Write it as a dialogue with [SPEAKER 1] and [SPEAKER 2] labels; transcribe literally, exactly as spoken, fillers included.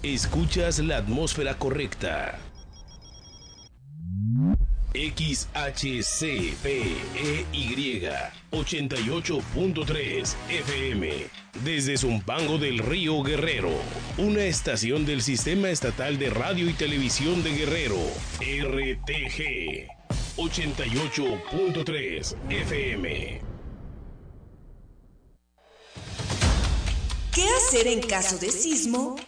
[SPEAKER 1] Escuchas la atmósfera correcta. X H C P E Y ochenta y ocho punto tres F M desde Zumpango del Río Guerrero, una estación del Sistema Estatal de Radio y Televisión de Guerrero, R T G ochenta y ocho punto tres F M.
[SPEAKER 2] ¿Qué hacer en caso de sismo